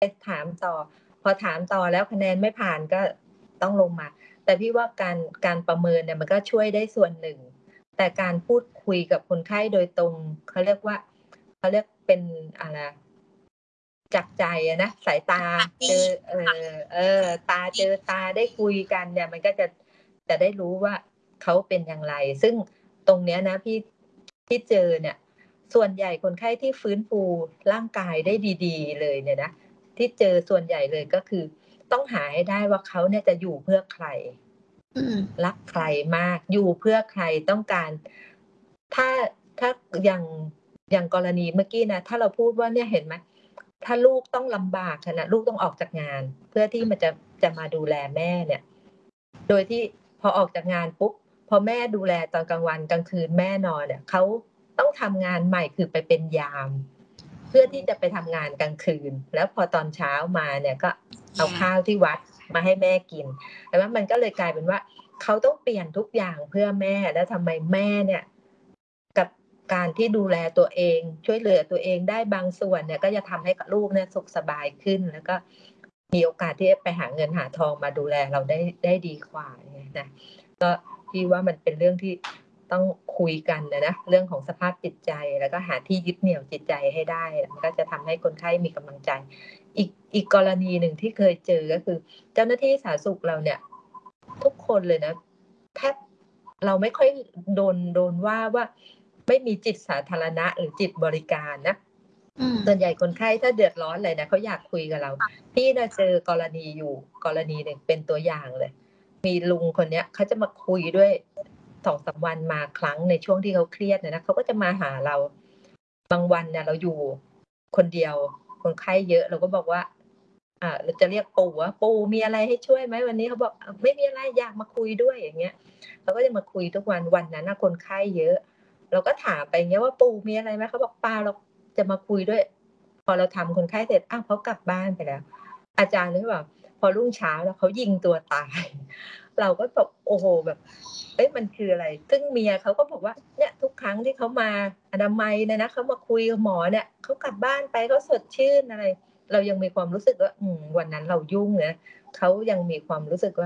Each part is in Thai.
ไปถามต่อพอถามต่อแล้วคะแนนไม่ผ่านก็ต้องลงมาแต่พี่ว่าการประเมินเนี่ยมันก็ช่วยได้ส่วนหนึ่งแต่การพูดคุยกับคนไข้โดยตรงเขาเรียกเป็นอะไรจากใจนะสายตาเจอตาเจอตาได้คุยกันเนี่ยมันก็จะได้รู้ว่าเขาเป็นอย่างไรซึ่งตรงเนี้ยนะพี่เจอเนี่ยส่วนใหญ่คนไข้ที่ฟื้นฟูร่างกายได้ดีๆเลยเนี่ยนะที่เจอส่วนใหญ่เลยก็คือต้องหาให้ได้ว่าเขาเนี่ยจะอยู่เพื่อใครรักใครมากอยู่เพื่อใครต้องการถ้าอย่างกรณีเมื่อกี้นะถ้าเราพูดว่าเนี่ยเห็นไหมถ้าลูกต้องลำบากขนาดลูกต้องออกจากงานเพื่อที่มันจะมาดูแลแม่เนี่ยโดยที่พอออกจากงานปุ๊บพอแม่ดูแลตอนกลางวันกลางคืนแม่นอนเนี่ยเขาต้องทำงานใหม่คือไปเป็นยามเพื่อที่จะไปทำงานกลางคืนแล้วพอตอนเช้ามาเนี่ยก็เอาข้าวที่วัดมาให้แม่กินแต่ว่ามันก็เลยกลายเป็นว่าเขาต้องเปลี่ยนทุกอย่างเพื่อแม่แล้วทำไมแม่เนี่ยกับการที่ดูแลตัวเองช่วยเหลือตัวเองได้บางส่วนเนี่ยก็จะทำให้ลูกเนี่ยสุขสบายขึ้นแล้วก็มีโอกาสที่จะไปหาเงินหาทองมาดูแลเราได้ดีกว่านะก็พี่ว่ามันเป็นเรื่องที่ต้องคุยกันนะเรื่องของสภาพจิตใจแล้วก็หาที่ยึดเหนี่ยวจิตใจให้ได้มันก็จะทำให้คนไข้มีกำลังใจอีกกรณีหนึ่งที่เคยเจอก็คือเจ้าหน้าที่สาธารณสุขเราเนี่ยทุกคนเลยนะแทบเราไม่ค่อยโดนว่าไม่มีจิตสาธารณะหรือจิตบริการนะส่วนใหญ่คนไข้ถ้าเดือดร้อนเลยนะเขาอยากคุยกับเราพี่น่ะเจอกรณีอยู่กรณีหนึ่งเป็นตัวอย่างเลยมีลุงคนเนี้ยเขาจะมาคุยด้วย2-3 วันมาครั้งในช่วงที่เขาเครียดนะเขาก็จะมาหาเราบางวันเนี่ยเราอยู่คนเดียวคนไข้เยอะเราก็บอกว่าเราจะเรียกปู่ว่าปู่มีอะไรให้ช่วยไหมวันนี้เขาบอกไม่มีอะไรอยากมาคุยด้วยอย่างเงี้ยเราก็จะมาคุยทุกวันวันนั้นคนไข้เยอะเราก็ถามไปเงี้ยว่าปู่มีอะไรไหมเขาบอกเปล่าเราจะมาคุยด้วยพอเราทำคนไข้เสร็จเขากลับบ้านไปแล้วอาจารย์เลยบอกพอรุ่งเช้าแล้วเขายิงตัวตายเราก็แบบโอ้โหแบบมันคืออะไรซึ่งเมียเขาก็บอกว่าเนี่ยทุกครั้งที่เขามาอนามัยเนี่ยนะเขามาคุยกับหมอเนี่ยเขากลับบ้านไปเขาสดชื่นอะไรเรายังมีความรู้สึกว่าวันนั้นเรายุ่งนะเขายังมีความรู้สึกว่า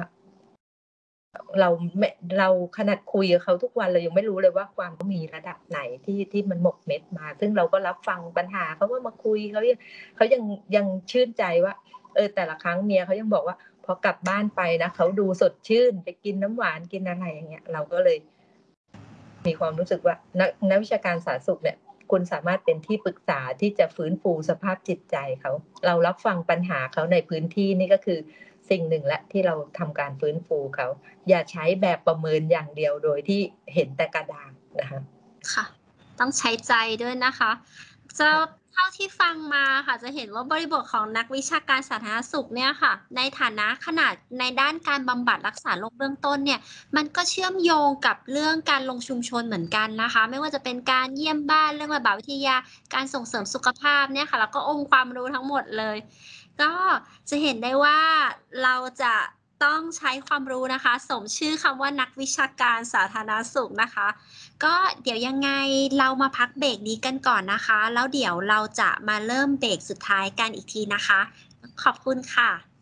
เราขนาดคุยกับเขาทุกวันเรายังไม่รู้เลยว่าความเขามีระดับไหนที่มันหมกเม็ดมาซึ่งเราก็รับฟังปัญหาเขาก็มาคุยเขายังชื่นใจว่าแต่ละครั้งเมียเขายังบอกว่าพอกลับบ้านไปนะเขาดูสดชื่นไปกินน้ำหวานกินอะไรอย่างเงี้ยเราก็เลยมีความรู้สึกว่านักวิชาการสาธารณสุขเนี่ยคุณสามารถเป็นที่ปรึกษาที่จะฟื้นฟูสภาพจิตใจเขาเรารับฟังปัญหาเขาในพื้นที่นี่ก็คือสิ่งหนึ่งและที่เราทำการฟื้นฟูเขาอย่าใช้แบบประเมินอย่างเดียวโดยที่เห็นแต่กระดาษนะคะค่ะต้องใช้ใจด้วยนะคะเท่าที่ฟังมาค่ะจะเห็นว่าบริบทของนักวิชาการสาธารณสุขเนี่ยค่ะในฐานะขนาดในด้านการบำบัดรักษาโรคเบื้องต้นเนี่ยมันก็เชื่อมโยงกับเรื่องการลงชุมชนเหมือนกันนะคะไม่ว่าจะเป็นการเยี่ยมบ้านเรื่องระบาดวิทยาการส่งเสริมสุขภาพเนี่ยค่ะแล้วก็องค์ความรู้ทั้งหมดเลยก็จะเห็นได้ว่าเราจะต้องใช้ความรู้นะคะสมชื่อคำว่านักวิชาการสาธารณสุขนะคะก็เดี๋ยวยังไงเรามาพักเบรกนี้กันก่อนนะคะแล้วเดี๋ยวเราจะมาเริ่มเบรกสุดท้ายกันอีกทีนะคะขอบคุณค่ะ